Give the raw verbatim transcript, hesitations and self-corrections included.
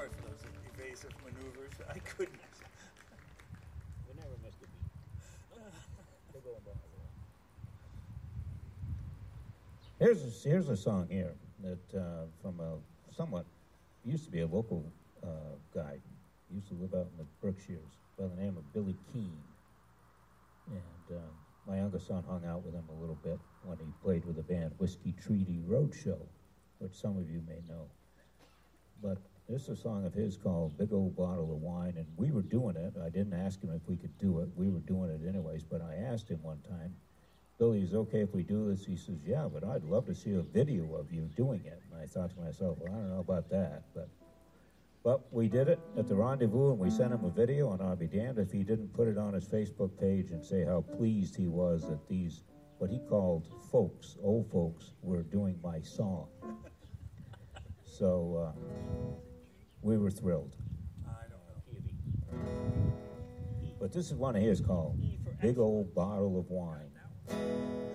sorry for those evasive maneuvers. I couldn't. We never missed a beat. Big old bottle of wine. Here's a, here's a song here that uh, from a somewhat used to be a local uh, guy. Used to live out in the Berkshires by the name of Billy Keane. And uh, my youngest son hung out with him a little bit when he played with the band Whiskey Treaty Roadshow, which some of you may know. But this is a song of his called Big Old Bottle of Wine, and we were doing it. I didn't ask him if we could do it. We were doing it anyways, but I asked him one time, Billy, is it okay if we do this? He says, yeah, but I'd love to see a video of you doing it. And I thought to myself, well, I don't know about that, but But we did it at the rendezvous, and we sent him a video, and I'll be damned if he didn't put it on his Facebook page and say how pleased he was that these, what he called folks, old folks, were doing my song. So uh, we were thrilled. I don't know. But this is one of his called Big Old Bottle of Wine.